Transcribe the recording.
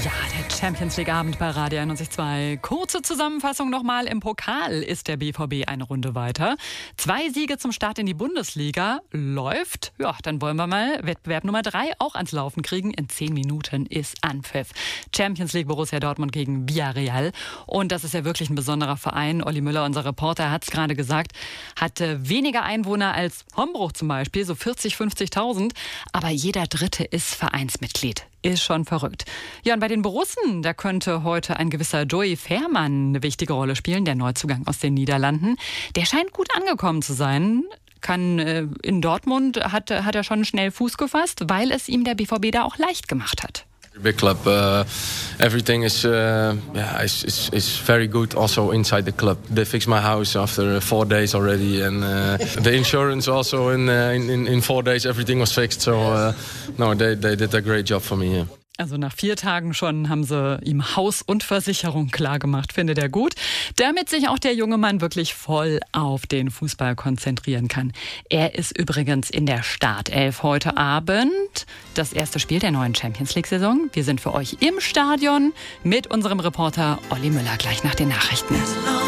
Ja, der Champions League Abend bei Radio 91.2. Kurze Zusammenfassung nochmal. Im Pokal ist der BVB eine Runde weiter. 2 Siege zum Start in die Bundesliga. Läuft. Ja, dann wollen wir mal Wettbewerb Nummer 3 auch ans Laufen kriegen. In 10 Minuten ist Anpfiff. Champions League Borussia Dortmund gegen Villarreal. Und das ist ja wirklich ein besonderer Verein. Olli Müller, unser Reporter, hat es gerade gesagt, hat weniger Einwohner als Hombruch zum Beispiel, so 40.000, 50.000. Aber jeder Dritte ist Vereinsmitglied. Ist schon verrückt. Ja, und bei den Borussen, da könnte heute ein gewisser Joey Veerman eine wichtige Rolle spielen, der Neuzugang aus den Niederlanden. Der scheint gut angekommen zu sein. In Dortmund hat er schon schnell Fuß gefasst, weil es ihm der BVB da auch leicht gemacht hat. Big club, everything is very good. Also inside the club, they fixed my house after 4 days already, and the insurance also in 4 days everything was fixed. So no, they did a great job for me here. Also nach 4 Tagen schon haben sie ihm Haus und Versicherung klargemacht, findet er gut. Damit sich auch der junge Mann wirklich voll auf den Fußball konzentrieren kann. Er ist übrigens in der Startelf heute Abend. Das erste Spiel der neuen Champions-League-Saison. Wir sind für euch im Stadion mit unserem Reporter Olli Müller gleich nach den Nachrichten.